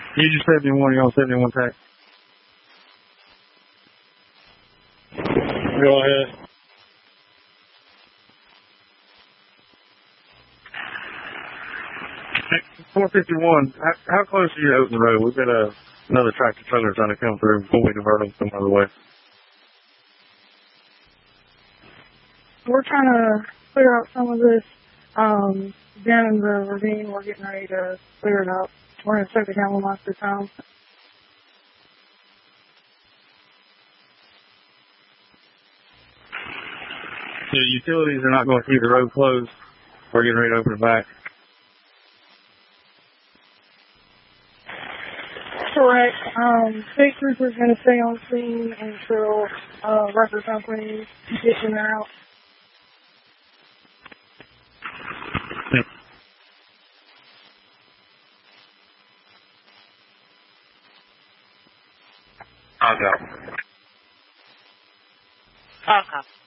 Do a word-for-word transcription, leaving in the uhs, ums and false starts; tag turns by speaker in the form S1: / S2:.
S1: You just seventy-one, you're on seventy-one tax. Go ahead. four fifty-one, how, how close are you to Open Road? We've got a, another tractor trailer trying to come through before we divert them some other way.
S2: We're trying to clear out some of this um, down in the ravine. We're getting ready to clear it up. We're going to check it down one last time.
S1: The utilities are not going to keep the road closed. We're getting ready to open it back.
S2: Correct. Um, state trooper's going to stay on scene until uh, record company gets in there out.
S1: Yep.
S3: I'll go.
S2: Okay.